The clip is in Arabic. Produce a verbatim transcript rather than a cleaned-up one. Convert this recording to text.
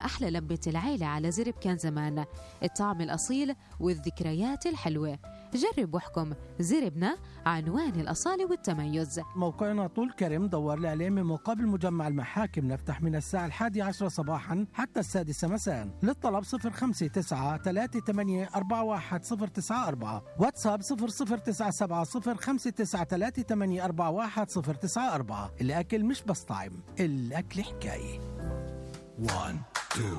أحلى لمة العيلة على زرب كان زمان، الطعم الأصيل والذكريات الحلوة. جرب واحكم، زربنا عنوان الأصالة والتميز. موقعنا طول كرم، دور لي عليه من مقابل مجمع المحاكم. نفتح من الساعة الحادية عشرة صباحا حتى السادسة مساء. للطلب صفر خمسة تسعة ثلاثة ثمانية أربعة واحد صفر تسعة أربعة، واتساب صفر صفر تسعة سبعة صفر خمسة تسعة ثلاثة ثمانية أربعة واحد صفر تسعة أربعة. الأكل مش بس طعم، الأكل حكاية. واحد اثنين